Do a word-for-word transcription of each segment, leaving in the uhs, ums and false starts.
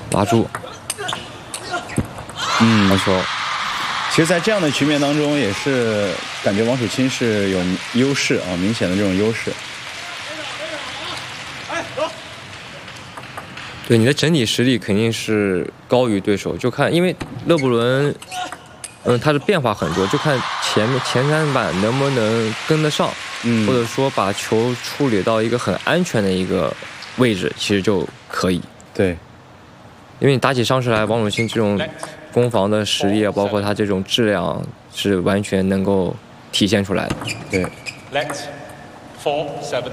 拉住， 嗯， 好球。 其实，在这样的局面当中，也是感觉王楚钦是有优势啊，明显的这种优势。 对你的整体实力肯定是高于对手，就看因为勒布伦，嗯，他的变化很多，就看前面前三板能不能跟得上， 嗯， 或者说把球处理到一个很安全的一个位置，其实就可以。 对， 因为你打起伤势来，王楚钦这种攻防的实力啊，包括他这种质量，是完全能够体现出来的。 对。 Let four seven。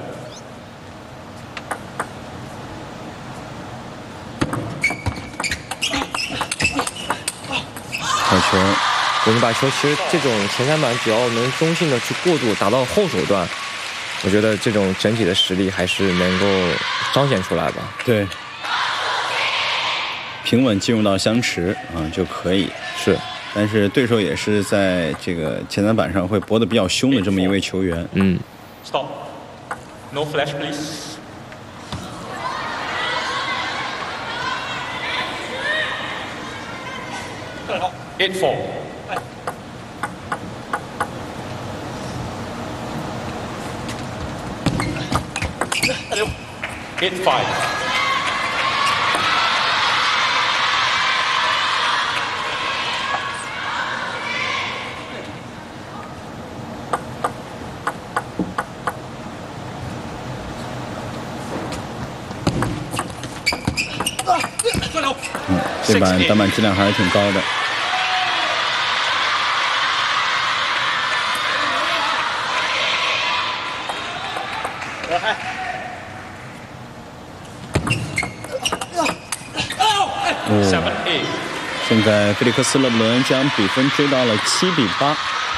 好球！ 我们把球其实这种前三板只要能中性的去过渡打到后手段，我觉得这种整体的实力还是能够彰显出来吧。 对，平稳进入到相持啊就可以。 是， 但是对手也是在这个前三板上会搏得比较凶的这么一位球员。 嗯。 Stop. No flash, please. Eight four. Eight five. 嗯，这板单板质量还是挺高的。 哦， 现在菲利克斯·勒布伦将比分追到了七比八。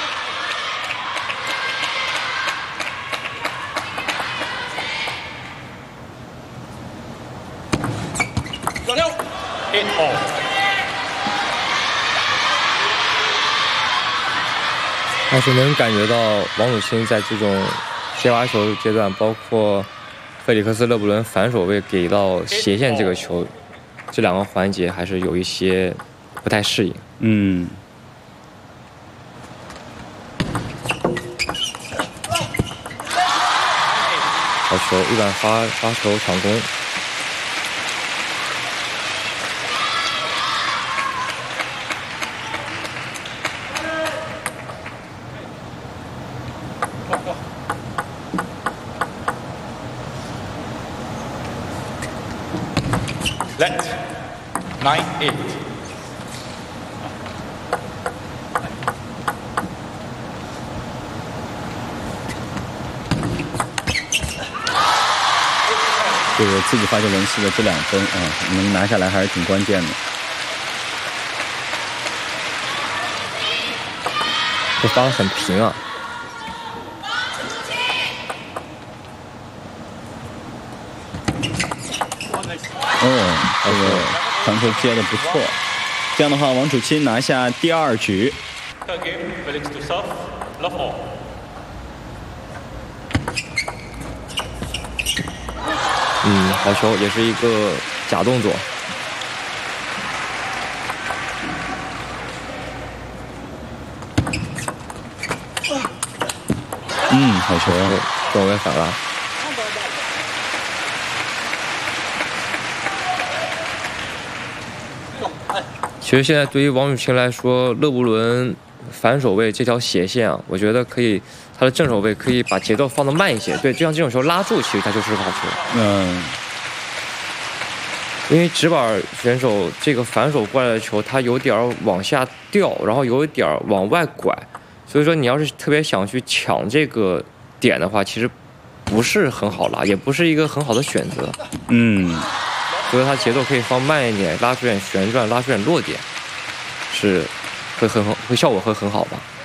还是能感觉到王楚钦在这种接发球阶段，包括费里克斯·勒布伦反手位给到斜线这个球，这两个环节还是有一些不太适应。 嗯。 好球，一板发发球抢攻。 Let nine eight。 这个自己发球轮次的这两分啊，能拿下来还是挺关键的。 这发得很平啊。 哦，这个传球接的不错。这样的话，王楚钦拿下第二局。 嗯，好球，也是一个假动作。 嗯，好球， 中位反拉。其实现在对于王楚钦来说，勒布伦反手位这条斜线啊，我觉得可以，他的正手位可以把节奏放得慢一些。对，就像这种球拉住，其实他就是个好球。 嗯。 因为直板选手这个反手过来的球，它有点往下掉，然后有一点往外拐，所以说你要是特别想去抢这个点的话，其实不是很好拉，也不是一个很好的选择。 嗯。 所以它节奏可以放慢一点，拉出点旋转，拉出点落点，是会很好，会效果会很好吧。